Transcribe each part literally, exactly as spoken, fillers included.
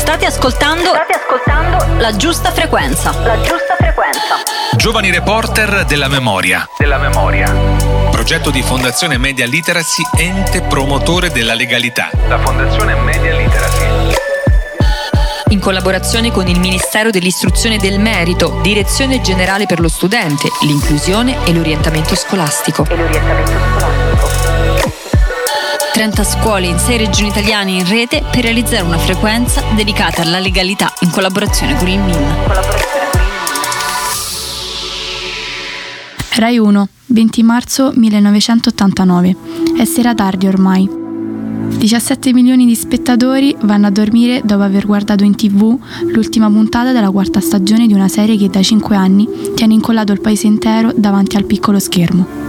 State ascoltando, State ascoltando La Giusta Frequenza. La Giusta Frequenza. Giovani reporter della memoria. Della memoria. Progetto di Fondazione Media Literacy, ente promotore della legalità. La Fondazione Media Literacy. In collaborazione con il Ministero dell'Istruzione e del Merito, Direzione Generale per lo Studente, l'Inclusione e l'Orientamento Scolastico. E l'orientamento scolastico. trenta scuole in sei regioni italiane in rete per realizzare una frequenza dedicata alla legalità in collaborazione con il M I N. Rai uno, venti marzo millenovecentottantanove. È sera tardi ormai. diciassette milioni di spettatori vanno a dormire dopo aver guardato in tv l'ultima puntata della quarta stagione di una serie che da cinque anni tiene incollato il paese intero davanti al piccolo schermo.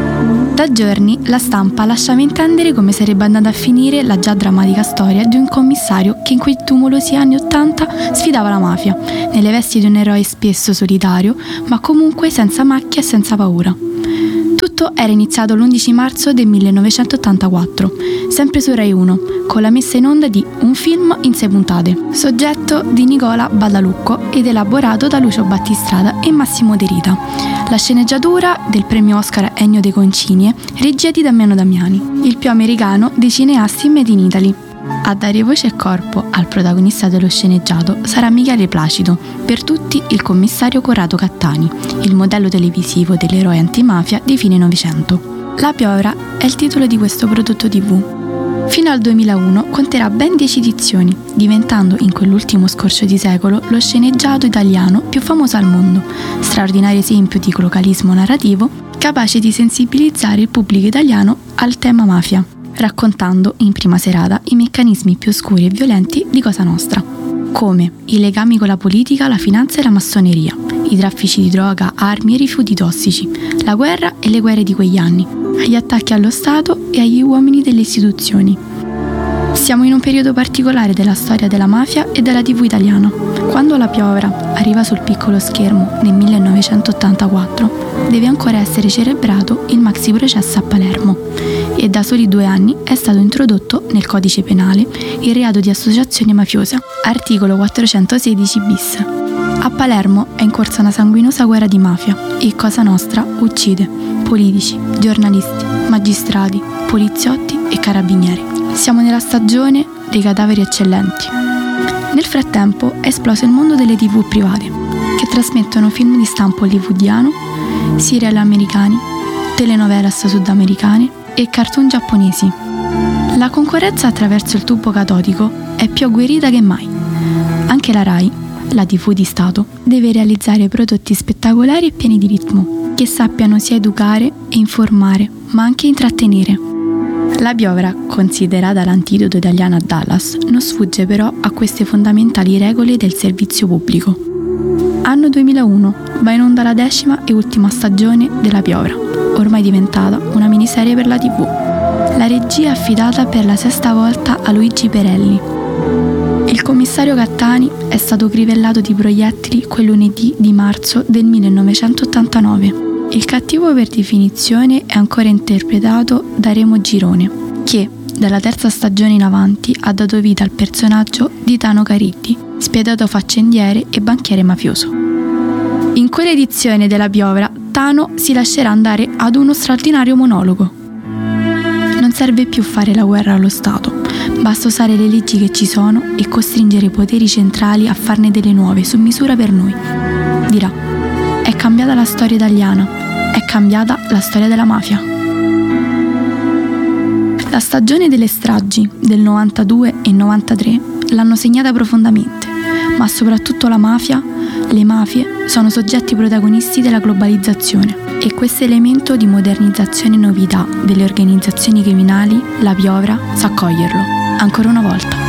Da giorni la stampa lasciava intendere come sarebbe andata a finire la già drammatica storia di un commissario che in quei tumolosi anni ottanta sfidava la mafia, nelle vesti di un eroe spesso solitario, ma comunque senza macchia e senza paura. Tutto era iniziato l'undici marzo del millenovecentottantaquattro, sempre su Rai uno, con la messa in onda di Un film in sei puntate, soggetto di Nicola Badalucco ed elaborato da Lucio Battistrada e Massimo De Rita. La sceneggiatura del premio Oscar Ennio De Concinie, regia di Damiano Damiani, il più americano dei cineasti made in Italy. A dare voce e corpo al protagonista dello sceneggiato sarà Michele Placido, per tutti il commissario Corrado Cattani, il modello televisivo dell'eroe antimafia di fine Novecento. La piovra è il titolo di questo prodotto tivù. Fino al duemilauno conterà ben dieci edizioni, diventando in quell'ultimo scorcio di secolo lo sceneggiato italiano più famoso al mondo, straordinario esempio di localismo narrativo capace di sensibilizzare il pubblico italiano al tema mafia, raccontando in prima serata i meccanismi più oscuri e violenti di Cosa Nostra, come i legami con la politica, la finanza e la massoneria, i traffici di droga, armi e rifiuti tossici, la guerra e le guerre di quegli anni, agli attacchi allo Stato e agli uomini delle istituzioni. Siamo in un periodo particolare della storia della mafia e della tivù italiana. Quando La piovra arriva sul piccolo schermo nel millenovecentottantaquattro, deve ancora essere celebrato il maxi processo a Palermo e da soli due anni è stato introdotto nel codice penale il reato di associazione mafiosa, articolo quattrocentosedici bis. A Palermo è in corso una sanguinosa guerra di mafia e Cosa Nostra uccide politici, giornalisti, magistrati, poliziotti e carabinieri. Siamo nella stagione dei cadaveri eccellenti. Nel frattempo è esploso il mondo delle tivù private, che trasmettono film di stampo hollywoodiano, serial americani, telenovelas sudamericane e cartoon giapponesi. La concorrenza attraverso il tubo catodico è più agguerrita che mai. Anche la Rai, la tivù di Stato, deve realizzare prodotti spettacolari e pieni di ritmo, che sappiano sia educare e informare, ma anche intrattenere. La piovra, considerata l'antidoto italiano a Dallas, non sfugge però a queste fondamentali regole del servizio pubblico. Anno duemilauno, va in onda la decima e ultima stagione della Piovra, ormai diventata una miniserie per la tivù. La regia è affidata per la sesta volta a Luigi Perelli. Il commissario Cattani è stato crivellato di proiettili quel lunedì di marzo del millenovecentottantanove. Il cattivo per definizione è ancora interpretato da Remo Girone, che dalla terza stagione in avanti ha dato vita al personaggio di Tano Cariddi, spietato faccendiere e banchiere mafioso. In quell'edizione della Piovra, Tano si lascerà andare ad uno straordinario monologo. Non serve più fare la guerra allo Stato, basta usare le leggi che ci sono e costringere i poteri centrali a farne delle nuove su misura per noi. Dirà: è cambiata la storia italiana, è cambiata la storia della mafia. La stagione delle stragi del novantadue e novantatré l'hanno segnata profondamente, ma soprattutto la mafia, le mafie sono soggetti protagonisti della globalizzazione e questo elemento di modernizzazione e novità delle organizzazioni criminali, la Piovra sa coglierlo, ancora una volta.